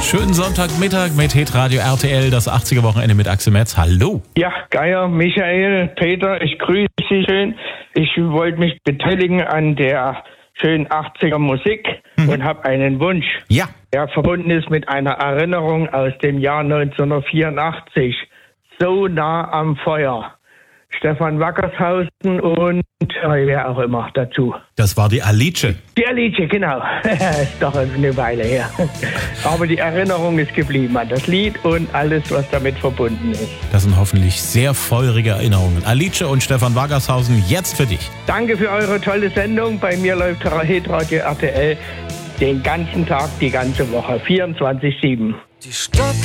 Schönen Sonntagmittag mit Hitradio RTL, das 80er-Wochenende mit Axel Metz. Hallo. Ja, Geier, Michael, Peter, ich grüße Sie schön. Ich wollte mich beteiligen an der schönen 80er Musik und habe einen Wunsch. Ja. Der verbunden ist mit einer Erinnerung aus dem Jahr 1984. So nah am Feuer. Stefan Wackershausen und wer auch immer dazu. Das war die Alice. Die Alice, genau. Ist doch eine Weile her. Aber die Erinnerung ist geblieben an das Lied und alles, was damit verbunden ist. Das sind hoffentlich sehr feurige Erinnerungen. Alice und Stefan Wackershausen, jetzt für dich. Danke für eure tolle Sendung. Bei mir läuft Hitradio RTL den ganzen Tag, die ganze Woche, 24/7. Die Stadt